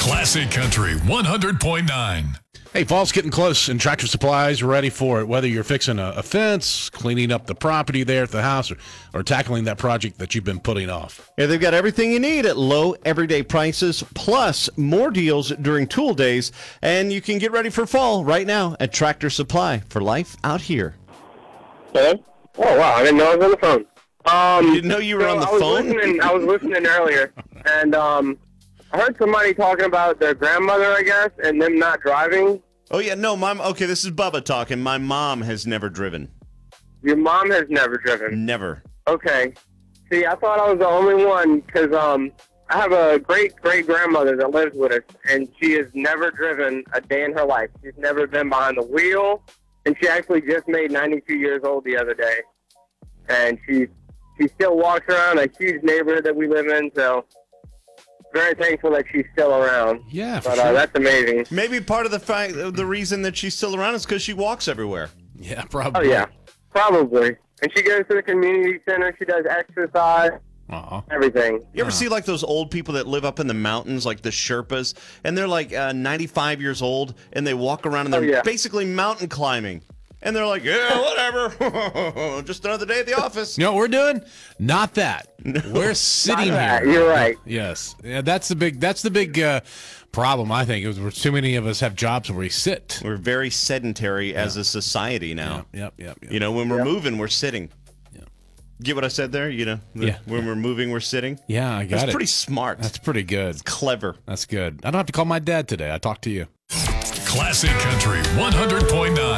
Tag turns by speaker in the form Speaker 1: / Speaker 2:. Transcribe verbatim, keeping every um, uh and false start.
Speaker 1: Classic Country one hundred point nine.
Speaker 2: Hey, fall's getting close, and Tractor Supply is ready for it. Whether you're fixing a, a fence, cleaning up the property there at the house, or, or tackling that project that you've been putting off.
Speaker 3: Yeah, they've got everything you need at low, everyday prices, plus more deals during tool days. And you can get ready for fall right now at Tractor Supply for life out here.
Speaker 4: Hello? Oh, wow. I didn't know I was on the phone. Um,
Speaker 3: You didn't know you were
Speaker 4: so
Speaker 3: on the
Speaker 4: I was
Speaker 3: phone?
Speaker 4: Listening, I was listening earlier, and um, I heard somebody talking about their grandmother, I guess, and them not driving.
Speaker 3: Oh, yeah, no, mom. Okay, this is Bubba talking. My mom has never driven.
Speaker 4: Your mom has never driven.
Speaker 3: Never.
Speaker 4: Okay. See, I thought I was the only one because um, I have a great-great-grandmother that lives with us, and she has never driven a day in her life. She's never been behind the wheel, and she actually just made ninety-two years old the other day. And she, she still walks around a huge neighborhood that we live in, so very thankful that she's still around.
Speaker 2: Yeah, for
Speaker 4: But
Speaker 2: sure.
Speaker 4: uh, that's amazing.
Speaker 3: Maybe part of the fact, the reason that she's still around is because she walks everywhere.
Speaker 2: Yeah,
Speaker 4: Oh,
Speaker 2: probably.
Speaker 4: yeah, probably. And she goes to the community center. She does exercise,
Speaker 2: Uh-huh.
Speaker 4: everything.
Speaker 3: You ever see like those old people that live up in the mountains, like the Sherpas, and they're like uh, ninety-five years old, and they walk around and they're
Speaker 4: Oh, yeah.
Speaker 3: basically mountain climbing. And they're like, yeah, whatever. Just another day at the office.
Speaker 2: You know what we're doing? Not that. We're sitting
Speaker 4: Not that.
Speaker 2: here.
Speaker 4: You're right.
Speaker 2: Yes. Yeah, that's the big that's the big uh, problem, I think, is we're, too many of us have jobs where we sit.
Speaker 3: We're very sedentary as a society now.
Speaker 2: Yep, yep, yep.
Speaker 3: You know, when we're
Speaker 4: Yep.
Speaker 3: moving, we're sitting.
Speaker 2: Yeah.
Speaker 3: Get what I said there? You know, the-
Speaker 2: Yeah.
Speaker 3: when we're moving, we're sitting.
Speaker 2: Yeah, I got
Speaker 3: That's
Speaker 2: it.
Speaker 3: pretty smart.
Speaker 2: That's pretty good.
Speaker 3: clever.
Speaker 2: That's good. I don't have to call my dad today. I talked to you.
Speaker 1: Classic Country one hundred point nine.